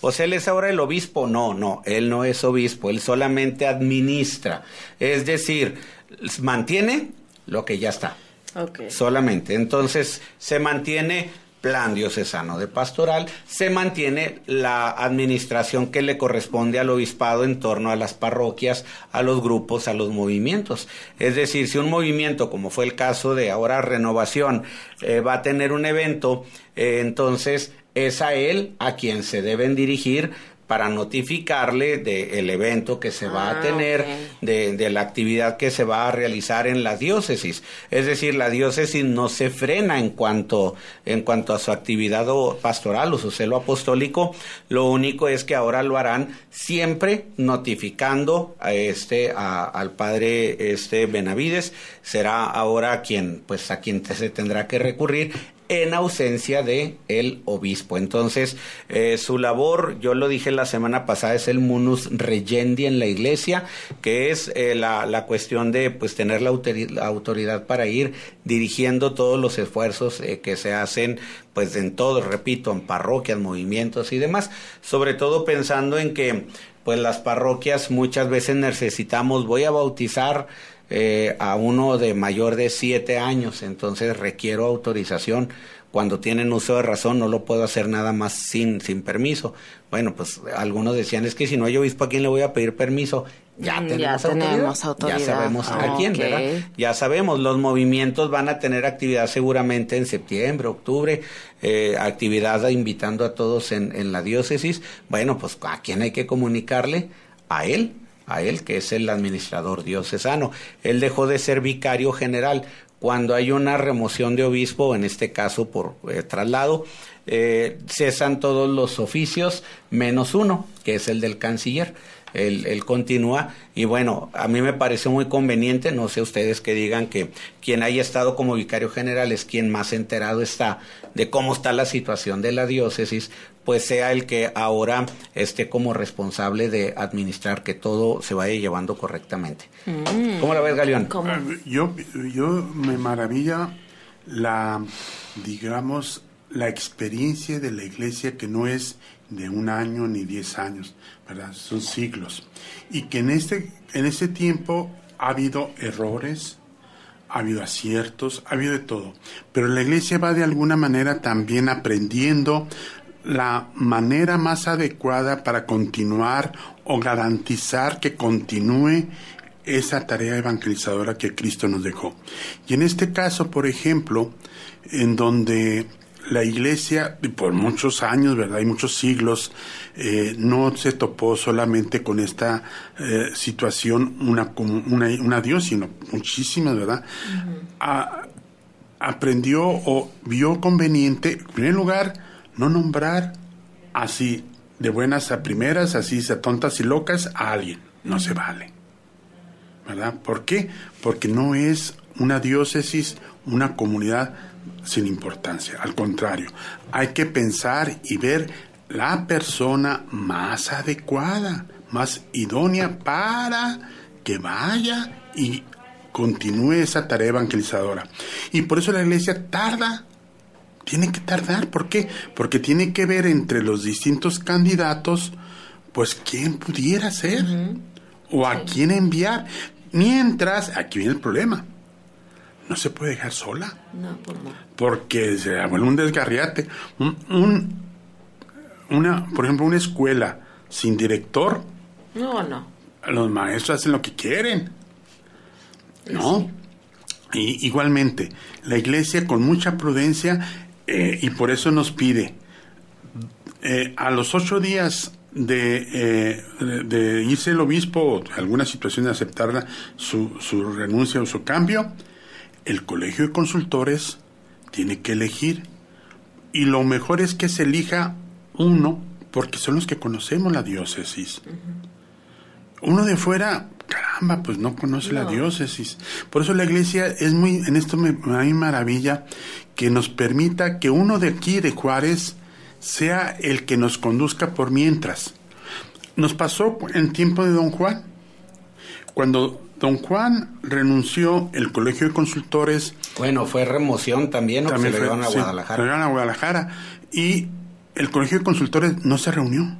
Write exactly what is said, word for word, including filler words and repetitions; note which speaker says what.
Speaker 1: o sea, él es ahora el obispo. No, no, él no es obispo, él solamente administra, es decir, mantiene lo que ya está. Okay. Solamente, entonces se mantiene plan diocesano de pastoral, se mantiene la administración que le corresponde al obispado en torno a las parroquias, a los grupos, a los movimientos. Es decir, si un movimiento, como fue el caso de ahora Renovación, eh, va a tener un evento, eh, entonces es a él a quien se deben dirigir para notificarle del evento que se va ah, a tener, okay. de, de la actividad que se va a realizar en la diócesis. Es decir, la diócesis no se frena en cuanto, en cuanto a su actividad pastoral o su celo apostólico. Lo único es que ahora lo harán siempre notificando a este, a, al padre este Benavides. Será ahora quien, pues a quien se tendrá que recurrir en ausencia de el obispo. Entonces, eh, su labor, yo lo dije la semana pasada, es el munus regendi en la iglesia, que es eh, la, la cuestión de pues tener la, autoridad, la autoridad para ir dirigiendo todos los esfuerzos eh, que se hacen pues en todo, repito, en parroquias, movimientos y demás, sobre todo pensando en que pues las parroquias muchas veces necesitamos, voy a bautizar Eh, a uno de mayor de siete años, entonces requiero autorización. Cuando tienen uso de razón no lo puedo hacer nada más sin, sin permiso. Bueno, pues algunos decían, es que si no hay obispo, ¿a quién le voy a pedir permiso? Ya tenemos, ya tenemos autoridad. Ya sabemos ah, a quién, okay. ¿verdad? Ya sabemos, los movimientos van a tener actividad seguramente en septiembre, octubre, eh, actividad invitando a todos en, en la diócesis. Bueno, pues ¿a quién hay que comunicarle? A él. a él, que es el administrador diocesano. Él dejó de ser vicario general. Cuando hay una remoción de obispo, en este caso por eh, traslado, eh, cesan todos los oficios, menos uno, que es el del canciller. Él, él continúa, y bueno, a mí me pareció muy conveniente, no sé ustedes que digan que quien haya estado como vicario general es quien más enterado está de cómo está la situación de la diócesis, pues sea el que ahora esté como responsable de administrar que todo se vaya llevando correctamente. Mm. ¿Cómo la ves, Galeón?
Speaker 2: ¿Cómo? Yo, yo me maravilla la, digamos, la experiencia de la iglesia, que no es de un año ni diez años, ¿verdad? Son siglos. Y que en este, en este tiempo ha habido errores, ha habido aciertos, ha habido de todo. Pero la iglesia va de alguna manera también aprendiendo la manera más adecuada para continuar o garantizar que continúe esa tarea evangelizadora que Cristo nos dejó. Y en este caso, por ejemplo, en donde la iglesia, por muchos años, ¿verdad? Y muchos siglos, eh, no se topó solamente con esta eh, situación, una, una, una Dios, sino muchísimas, ¿verdad? Uh-huh. A, aprendió o vio conveniente, en primer lugar, no nombrar así de buenas a primeras, así a tontas y locas, a alguien. No se vale, ¿verdad? ¿Por qué? Porque no es una diócesis, una comunidad sin importancia. Al contrario, hay que pensar y ver la persona más adecuada, más idónea para que vaya y continúe esa tarea evangelizadora. Y por eso la iglesia tarda, tiene que tardar. ¿Por qué? Porque tiene que ver entre los distintos candidatos, pues quién pudiera ser, uh-huh. o a sí. quién enviar. Mientras, aquí viene el problema, no se puede dejar sola. No, por no. Porque se vuelve un desgarriate. Un, un, una, por ejemplo, una escuela sin director.
Speaker 3: No, no.
Speaker 2: Los maestros hacen lo que quieren. ¿No? Sí. Y igualmente, la iglesia con mucha prudencia, eh, y por eso nos pide, eh, a los ocho días de, eh, de, de irse el obispo, o alguna situación de aceptar su, su renuncia o su cambio, el colegio de consultores tiene que elegir, y lo mejor es que se elija uno, porque son los que conocemos la diócesis. Uh-huh. Uno de fuera, caramba, pues no conoce no. la diócesis. Por eso la iglesia es muy, en esto me, me da maravilla, que nos permita que uno de aquí, de Juárez, sea el que nos conduzca por mientras. Nos pasó en tiempo de don Juan, cuando don Juan renunció, el colegio de consultores...
Speaker 1: Bueno, fue remoción también, ¿no?
Speaker 2: También
Speaker 1: se
Speaker 2: fue,
Speaker 1: lo llevaron a
Speaker 2: sí,
Speaker 1: Guadalajara.
Speaker 2: Se lo llevaron a Guadalajara, y el colegio de consultores no se reunió.